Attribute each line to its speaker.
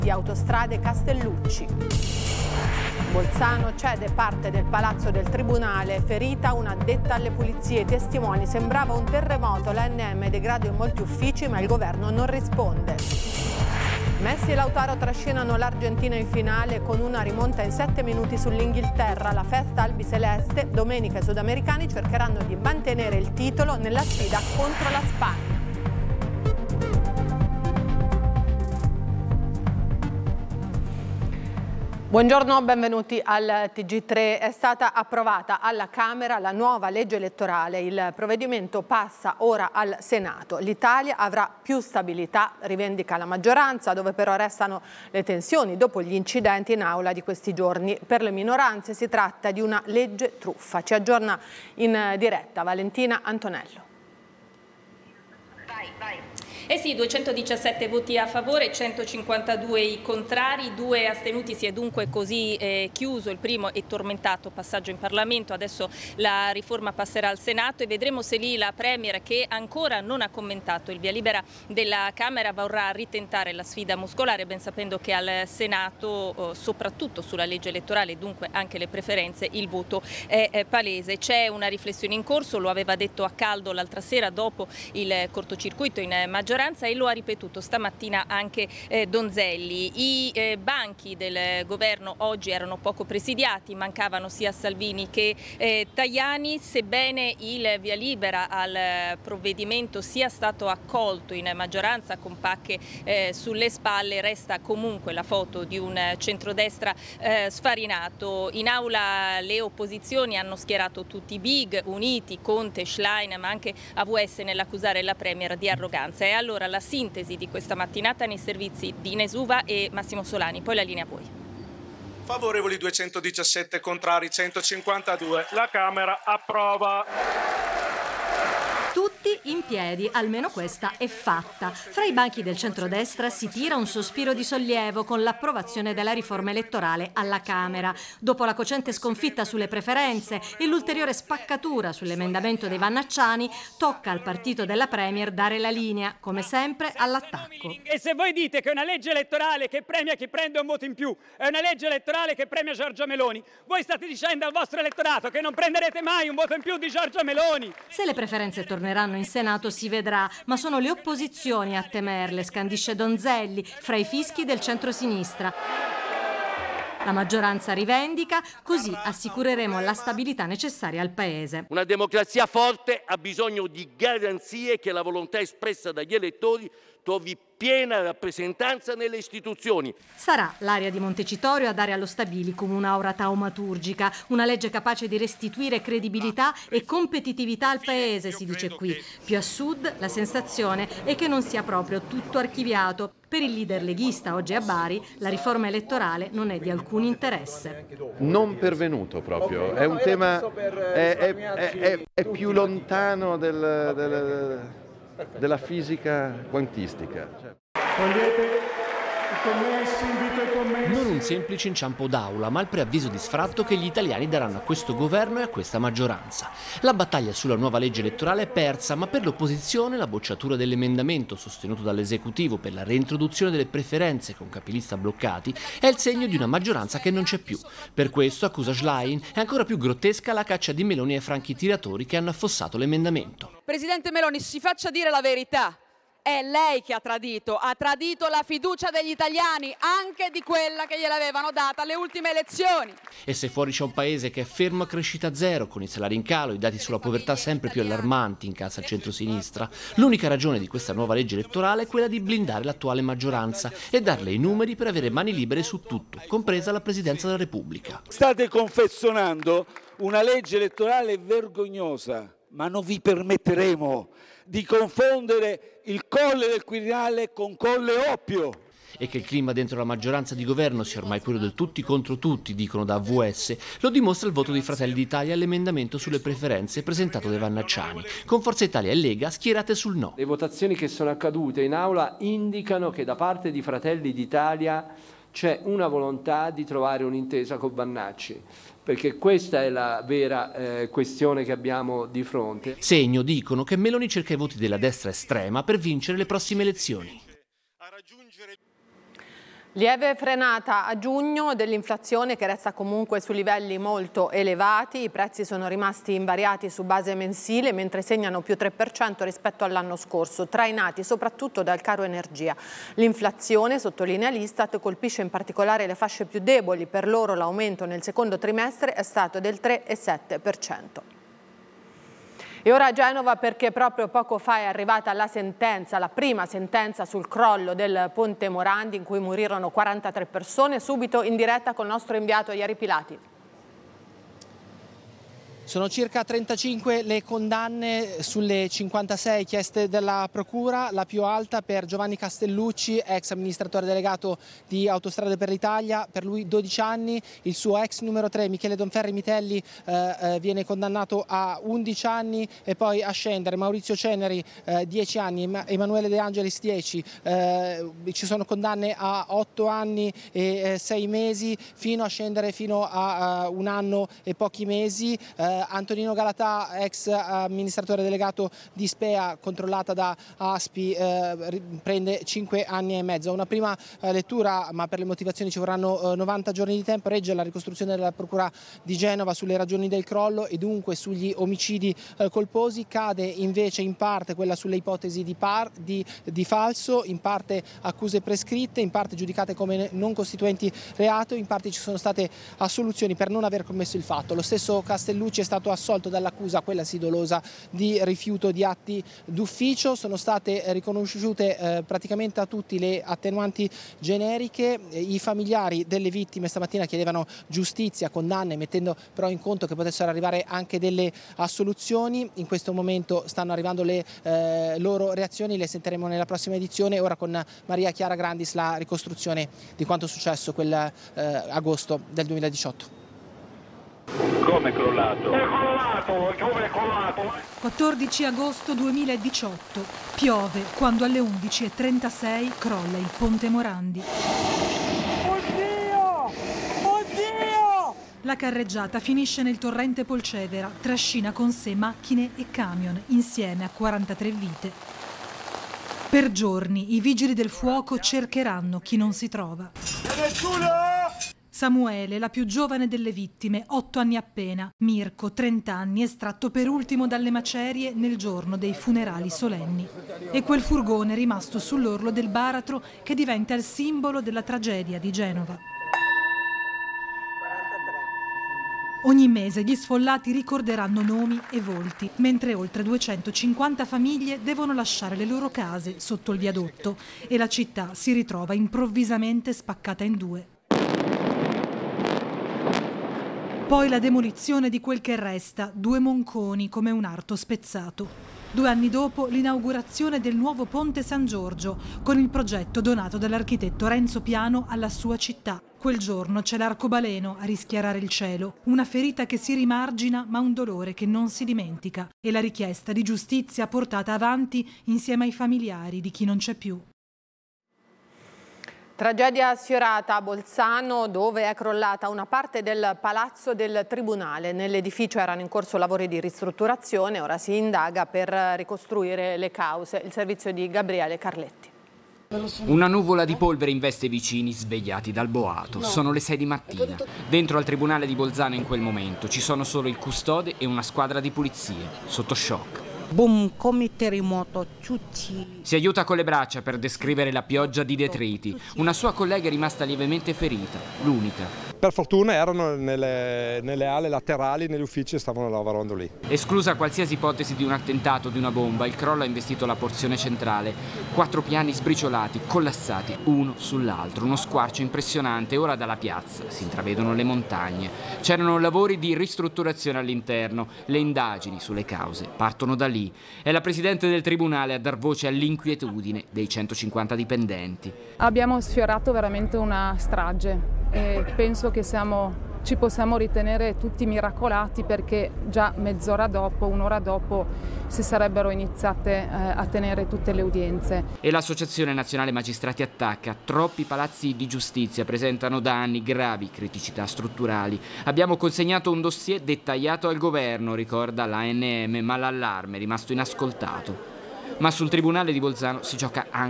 Speaker 1: di Autostrade Castellucci. Bolzano cede parte del palazzo del tribunale, ferita un'addetta alle pulizie. I testimoni, sembrava un terremoto, l'ANM degrado in molti uffici ma il governo non risponde. Messi e Lautaro trascinano l'Argentina in finale con una rimonta in 7 minuti sull'Inghilterra. La festa albiceleste, domenica i sudamericani cercheranno di mantenere il titolo nella sfida contro la Spagna. Buongiorno, benvenuti al TG3. È stata approvata alla Camera la nuova legge elettorale. Il provvedimento passa ora al Senato. L'Italia avrà più stabilità, rivendica la maggioranza, dove però restano le tensioni dopo gli incidenti in aula di questi giorni. Per le minoranze si tratta di una legge truffa. Ci aggiorna in diretta Valentina Antonello.
Speaker 2: Vai. Eh sì, 217 voti a favore, 152 i contrari, 2 astenuti. Si è dunque così chiuso il primo e tormentato passaggio in Parlamento. Adesso la riforma passerà al Senato e vedremo se lì la Premier, che ancora non ha commentato il via libera della Camera, vorrà ritentare la sfida muscolare, ben sapendo che al Senato, soprattutto sulla legge elettorale, dunque anche le preferenze, il voto è palese. C'è una riflessione in corso, lo aveva detto a caldo l'altra sera dopo il cortocircuito in maggioranza e lo ha ripetuto stamattina anche Donzelli. I banchi del governo oggi erano poco presidiati, mancavano sia Salvini che Tajani, sebbene il via libera al provvedimento sia stato accolto in maggioranza con pacche sulle spalle, resta comunque la foto di un centrodestra sfarinato. In aula le opposizioni hanno schierato tutti i big, uniti, Conte, Schlein, ma anche AVS nell'accusare la Premier di arroganza. E allora la sintesi di questa mattinata nei servizi di Ines Uva e Massimo Solani. Poi la linea a voi.
Speaker 3: Favorevoli 217, contrari 152. La Camera approva.
Speaker 4: Tutti in piedi, almeno questa è fatta. Fra i banchi del centrodestra si tira un sospiro di sollievo con l'approvazione della riforma elettorale alla Camera. Dopo la cocente sconfitta sulle preferenze e l'ulteriore spaccatura sull'emendamento dei Vannacciani, tocca al partito della Premier dare la linea, come sempre, all'attacco.
Speaker 5: E se voi dite che è una legge elettorale che premia chi prende un voto in più, è una legge elettorale che premia Giorgia Meloni, voi state dicendo al vostro elettorato che non prenderete mai un voto in più di Giorgia Meloni.
Speaker 4: Se le preferenze torneranno in Senato si vedrà, ma sono le opposizioni a temerle, scandisce Donzelli, fra i fischi del centrosinistra. La maggioranza rivendica, così assicureremo la stabilità necessaria al Paese.
Speaker 6: Una democrazia forte ha bisogno di garanzie che la volontà espressa dagli elettori trovi piena rappresentanza nelle istituzioni.
Speaker 4: Sarà l'area di Montecitorio a dare allo Stabilicum un'aura taumaturgica, una legge capace di restituire credibilità e competitività al Paese, si dice qui. Più a sud la sensazione è che non sia proprio tutto archiviato. Per il leader leghista oggi a Bari la riforma elettorale non è di alcun interesse.
Speaker 7: Non pervenuto proprio, è un tema, è più lontano della fisica quantistica.
Speaker 8: Non un semplice inciampo d'aula, ma il preavviso di sfratto che gli italiani daranno a questo governo e a questa maggioranza. La battaglia sulla nuova legge elettorale è persa, ma per l'opposizione la bocciatura dell'emendamento sostenuto dall'esecutivo per la reintroduzione delle preferenze con capilista bloccati è il segno di una maggioranza che non c'è più. Per questo, accusa Schlein, è ancora più grottesca la caccia di Meloni ai franchi tiratori che hanno affossato l'emendamento.
Speaker 9: Presidente Meloni, si faccia dire la verità. È lei che ha tradito la fiducia degli italiani, anche di quella che gliel'avevano data alle ultime elezioni.
Speaker 8: E se fuori c'è un paese che è fermo a crescita zero, con i salari in calo, i dati sulla povertà sempre più allarmanti in casa al centro-sinistra, l'unica ragione di questa nuova legge elettorale è quella di blindare l'attuale maggioranza e darle i numeri per avere mani libere su tutto, compresa la Presidenza della Repubblica.
Speaker 10: State confezionando una legge elettorale vergognosa, ma non vi permetteremo di confondere il Colle del Quirinale con Colle Oppio.
Speaker 8: E che il clima dentro la maggioranza di governo sia ormai quello del tutti contro tutti, dicono da AVS, lo dimostra il voto di Fratelli d'Italia all'emendamento sulle preferenze presentato dai Vannacciani, con Forza Italia e Lega schierate sul no.
Speaker 11: Le votazioni che sono accadute in aula indicano che da parte di Fratelli d'Italia c'è una volontà di trovare un'intesa con Vannacci, perché questa è la vera questione che abbiamo di fronte.
Speaker 8: Segno, dicono, che Meloni cerca i voti della destra estrema per vincere le prossime elezioni.
Speaker 1: Lieve frenata a giugno dell'inflazione che resta comunque su livelli molto elevati, i prezzi sono rimasti invariati su base mensile mentre segnano più 3% rispetto all'anno scorso, trainati soprattutto dal caro energia. L'inflazione, sottolinea l'Istat, colpisce in particolare le fasce più deboli, per loro l'aumento nel secondo trimestre è stato del 3,7%. E ora a Genova perché proprio poco fa è arrivata la sentenza, la prima sentenza sul crollo del Ponte Morandi in cui morirono 43 persone, subito in diretta col nostro inviato Ieri Pilati.
Speaker 12: Sono circa 35 le condanne sulle 56 chieste dalla Procura, la più alta per Giovanni Castellucci, ex amministratore delegato di Autostrade per l'Italia, per lui 12 anni, il suo ex numero 3 Michele Donferri Mitelli viene condannato a 11 anni e poi a scendere Maurizio Ceneri 10 anni, Emanuele De Angelis 10, ci sono condanne a 8 anni e 6 mesi fino a scendere fino a 1 anno e pochi mesi. Antonino Galatà, ex amministratore delegato di Spea, controllata da Aspi, prende 5 anni e mezzo. Una prima lettura, ma per le motivazioni ci vorranno 90 giorni di tempo, regge la ricostruzione della Procura di Genova sulle ragioni del crollo e dunque sugli omicidi colposi. Cade invece in parte quella sulle ipotesi di falso, in parte accuse prescritte, in parte giudicate come non costituenti reato, in parte ci sono state assoluzioni per non aver commesso il fatto. Lo stesso Castellucci è stato assolto dall'accusa, quella sì dolosa, di rifiuto di atti d'ufficio. Sono state riconosciute praticamente a tutti le attenuanti generiche. I familiari delle vittime stamattina chiedevano giustizia, condanne, mettendo però in conto che potessero arrivare anche delle assoluzioni. In questo momento stanno arrivando le loro reazioni, le sentiremo nella prossima edizione. Ora con Maria Chiara Grandis la ricostruzione di quanto è successo quel agosto del 2018.
Speaker 13: Come è crollato? È crollato, come è crollato?
Speaker 14: 14 agosto 2018. Piove quando alle 11:36 crolla il Ponte Morandi.
Speaker 13: Oddio! Oddio!
Speaker 14: La carreggiata finisce nel torrente Polcevera, trascina con sé macchine e camion, insieme a 43 vite. Per giorni i vigili del fuoco cercheranno chi non si trova. Samuele, la più giovane delle vittime, 8 anni appena. Mirko, 30 anni, estratto per ultimo dalle macerie nel giorno dei funerali solenni. E quel furgone rimasto sull'orlo del baratro che diventa il simbolo della tragedia di Genova. Ogni mese gli sfollati ricorderanno nomi e volti, mentre oltre 250 famiglie devono lasciare le loro case sotto il viadotto e la città si ritrova improvvisamente spaccata in due. Poi la demolizione di quel che resta, 2 monconi come un arto spezzato. 2 anni dopo l'inaugurazione del nuovo Ponte San Giorgio, con il progetto donato dall'architetto Renzo Piano alla sua città. Quel giorno c'è l'arcobaleno a rischiarare il cielo, una ferita che si rimargina ma un dolore che non si dimentica, e la richiesta di giustizia portata avanti insieme ai familiari di chi non c'è più.
Speaker 1: Tragedia sfiorata a Bolzano, dove è crollata una parte del palazzo del Tribunale. Nell'edificio erano in corso lavori di ristrutturazione, ora si indaga per ricostruire le cause. Il servizio di Gabriele Carletti.
Speaker 15: Una nuvola di polvere investe i vicini svegliati dal boato. Sono le 6 di mattina. Dentro al Tribunale di Bolzano in quel momento ci sono solo il custode e una squadra di pulizie, sotto shock.
Speaker 16: Boom, come terremoto, tutti.
Speaker 15: Si aiuta con le braccia per descrivere la pioggia di detriti. Una sua collega è rimasta lievemente ferita, l'unica.
Speaker 17: Per fortuna erano nelle ale laterali, negli uffici, e stavano lavorando lì.
Speaker 15: Esclusa qualsiasi ipotesi di un attentato o di una bomba, il crollo ha investito la porzione centrale. 4 piani sbriciolati, collassati, uno sull'altro. Uno squarcio impressionante. Ora dalla piazza si intravedono le montagne. C'erano lavori di ristrutturazione all'interno. Le indagini sulle cause partono da lì. È la Presidente del Tribunale a dar voce all'inquietudine dei 150 dipendenti.
Speaker 18: Abbiamo sfiorato veramente una strage e penso che ci possiamo ritenere tutti miracolati, perché già mezz'ora dopo, un'ora dopo, si sarebbero iniziate a tenere tutte le udienze.
Speaker 15: E l'Associazione Nazionale Magistrati attacca. Troppi palazzi di giustizia presentano da anni gravi criticità strutturali. Abbiamo consegnato un dossier dettagliato al governo, ricorda l'ANM, ma l'allarme è rimasto inascoltato. Ma sul Tribunale di Bolzano si gioca anche